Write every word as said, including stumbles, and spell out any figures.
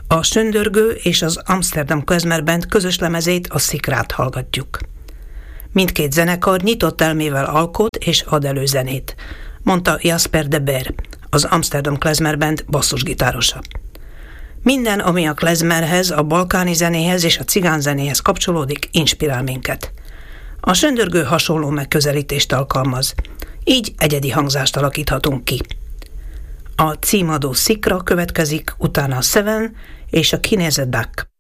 A Söndörgő és az Amsterdam Klezmer Band közös lemezét, a Szikrát hallgatjuk. Mindkét zenekar nyitott elmével alkot és ad elő zenét, mondta Jasper de Beer, az Amsterdam Klezmer Band basszusgitárosa. Minden, ami a klezmerhez, a balkáni zenéhez és a cigánzenéhez kapcsolódik, inspirál minket. A Söndörgő hasonló megközelítést alkalmaz, így egyedi hangzást alakíthatunk ki. A címadó Szikra következik, utána a Seven és a Kinéze Duck.